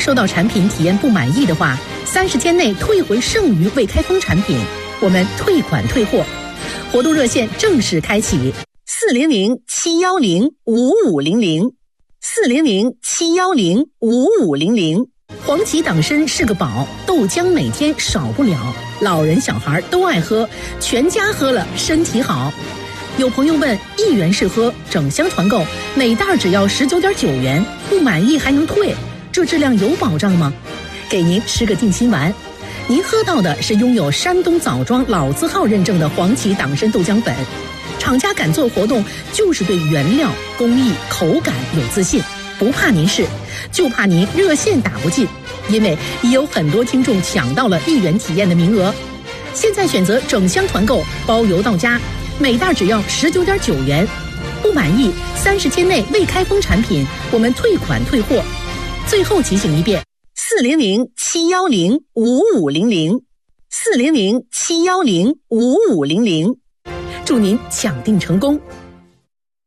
收到产品体验不满意的话，30天内退回剩余未开封产品，我们退款退货。活动热线正式开启，400-710-5500，400-710-5500。黄芪党参是个宝，豆浆每天少不了，老人小孩都爱喝，全家喝了身体好。有朋友问1元试喝，整箱团购，每袋只要19.9元，不满意还能退，这质量有保障吗？给您吃个定心丸，您喝到的是拥有山东枣庄老字号认证的黄芪党参豆浆粉。厂家敢做活动，就是对原料、工艺、口感有自信，不怕您试，就怕您热线打不进，因为已有很多听众抢到了1元体验的名额。现在选择整箱团购，包邮到家，每袋只要19.9元，不满意30天内未开封产品，我们退款退货。最后提醒一遍，400-710-5500，400-710-5500，祝您抢订成功。